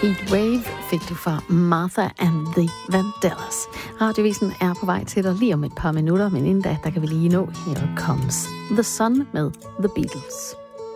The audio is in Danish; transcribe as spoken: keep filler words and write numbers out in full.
Heatwave fik du fra Martha and the Vandellas. Radiovisen er på vej til dig lige om et par minutter, men inden da, der kan vi lige nå Here Comes the Sun med The Beatles.